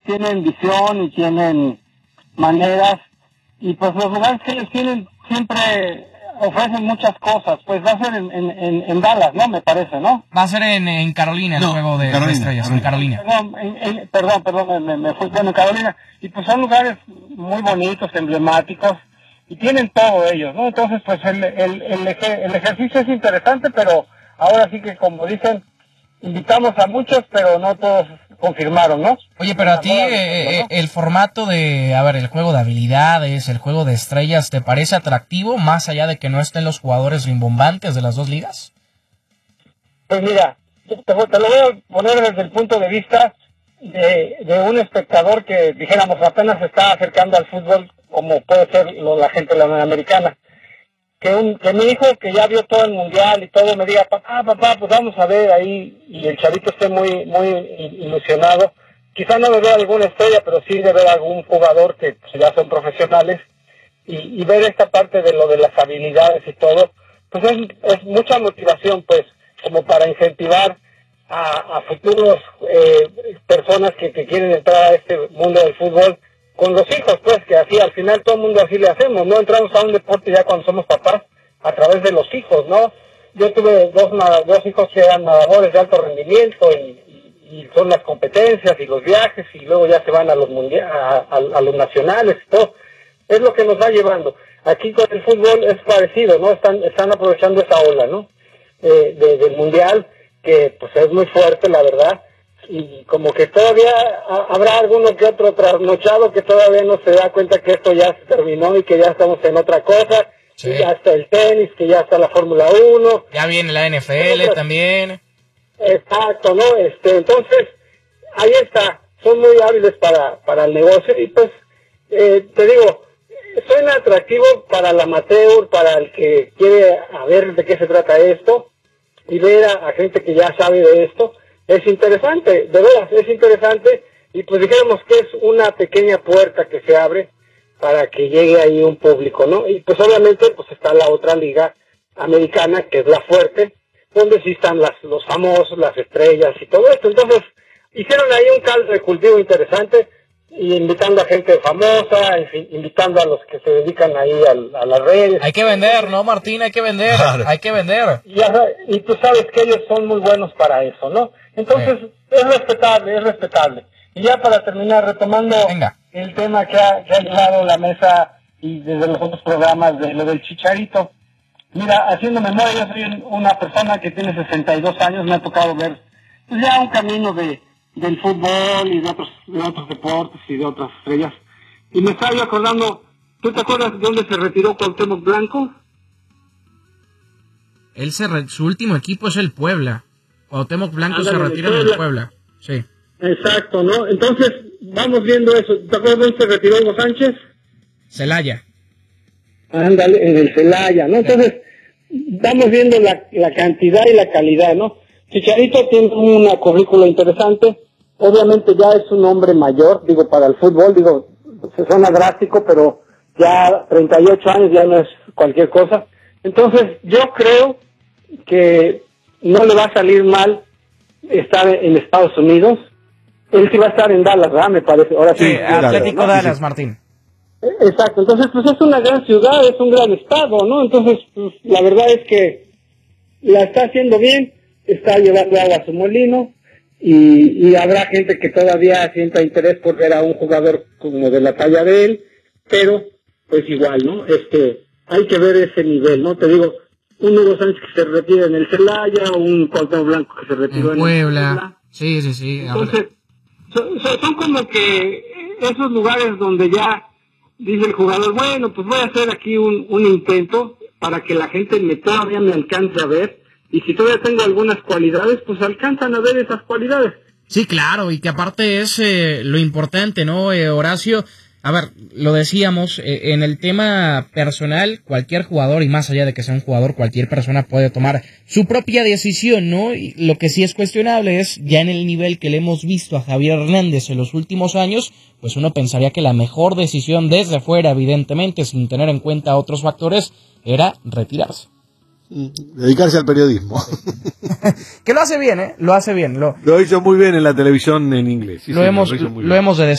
tienen visión y tienen maneras, y pues los lugares que ellos tienen siempre ofrecen muchas cosas. Pues va a ser en Dallas, ¿no? Me parece, ¿no? Va a ser en Carolina, el juego de estrellas, en Carolina. Perdón, me fui, bueno, en Carolina. Y pues son lugares muy bonitos, emblemáticos, y tienen todo ellos, ¿no? Entonces, pues el ejercicio es interesante, pero ahora sí que, como dicen, invitamos a muchos, pero no todos confirmaron, ¿no? Oye, pero a ti el formato de, el juego de habilidades, el juego de estrellas, ¿te parece atractivo más allá de que no estén los jugadores rimbombantes de las dos ligas? Pues mira, te lo voy a poner desde el punto de vista de un espectador que, dijéramos, apenas se está acercando al fútbol, como puede ser la gente latinoamericana. Que mi hijo, que ya vio todo el mundial y todo, me diga, papá, pues vamos a ver ahí, y el chavito esté muy ilusionado. Quizá no de ver alguna estrella, pero sí de ver algún jugador que pues, ya son profesionales, y ver esta parte de lo de las habilidades y todo, pues es mucha motivación, pues, como para incentivar a futuros personas que quieren entrar a este mundo del fútbol, con los hijos, pues, que así al final todo el mundo así le hacemos, ¿no? Entramos a un deporte ya cuando somos papás a través de los hijos, ¿no? Yo tuve dos hijos que eran nadadores de alto rendimiento, y son las competencias y los viajes, y luego ya se van a los a los nacionales y todo. Es lo que nos va llevando. Aquí con el fútbol es parecido, ¿no? Están aprovechando esa ola, ¿no? Del mundial, que pues es muy fuerte, la verdad. Y como que todavía habrá alguno que otro trasnochado que todavía no se da cuenta que esto ya se terminó y que ya estamos en otra cosa. Sí. Y ya está el tenis, que ya está la Fórmula 1. Ya viene la NFL también. Exacto, ¿no? Entonces, ahí está. Son muy hábiles para el negocio. Y pues, te digo, suena atractivo para el amateur, para el que quiere ver de qué se trata esto, y ver a gente que ya sabe de esto. Es interesante, de veras, es interesante, y pues dijéramos que es una pequeña puerta que se abre para que llegue ahí un público, ¿no? Y pues obviamente pues está la otra liga americana, que es la fuerte, donde sí están los famosos, las estrellas y todo esto. Entonces, hicieron ahí un caldo de cultivo interesante, y invitando a gente famosa, en fin, invitando a los que se dedican ahí a las redes. Hay que vender, ¿no, Martín? Hay que vender, claro. Hay que vender. Y tú sabes que ellos son muy buenos para eso, ¿no? Entonces, es respetable. Y ya para terminar, retomando el tema que ha llevado la mesa y desde los otros programas de lo del Chicharito. Mira, haciendo memoria, yo soy una persona que tiene 62 años, me ha tocado ver pues, ya un camino del fútbol y de otros deportes y de otras estrellas. Y me estaba yo acordando, ¿tú te acuerdas de dónde se retiró Cuauhtémoc Blanco? Su último equipo es el Puebla. Cuauhtémoc Blanco se retira del Puebla. Sí. Exacto, ¿no? Entonces, vamos viendo eso. ¿Te acuerdas de dónde se retiró Hugo Sánchez? Celaya. Ándale, en el Celaya, ¿no? Entonces, vamos viendo la cantidad y la calidad, ¿no? Chicharito tiene una currícula interesante. Obviamente ya es un hombre mayor, para el fútbol, se suena drástico, pero ya 38 años ya no es cualquier cosa. Entonces, yo creo que no le va a salir mal estar en Estados Unidos. Él sí va a estar en Dallas, ¿verdad? Me parece. Ahora sí. Atlético Dallas, Martín. Exacto. Entonces, pues es una gran ciudad, es un gran estado, ¿no? Entonces, pues, la verdad es que la está haciendo bien, está llevando agua a su molino, y habrá gente que todavía sienta interés por ver a un jugador como de la talla de él, pero pues igual, ¿no? Hay que ver ese nivel, ¿no? Te digo, un Hugo Sánchez que se retira en el Celaya, un Cuauhtémoc Blanco que se retiró en Puebla. Sí. Entonces, son como que esos lugares donde ya dice el jugador, bueno, pues voy a hacer aquí un intento para que la gente todavía me alcance a ver, y si todavía tengo algunas cualidades, pues alcanzan a ver esas cualidades. Sí, claro, y que aparte es lo importante, ¿no, Horacio? A ver, lo decíamos, en el tema personal, cualquier jugador, y más allá de que sea un jugador, cualquier persona puede tomar su propia decisión, ¿no? Y lo que sí es cuestionable es, ya en el nivel que le hemos visto a Javier Hernández en los últimos años, pues uno pensaría que la mejor decisión desde fuera, evidentemente, sin tener en cuenta otros factores, era retirarse. Dedicarse al periodismo. Que lo hace bien, Lo hace bien. Lo hizo muy bien en la televisión en inglés. Sí, lo hemos de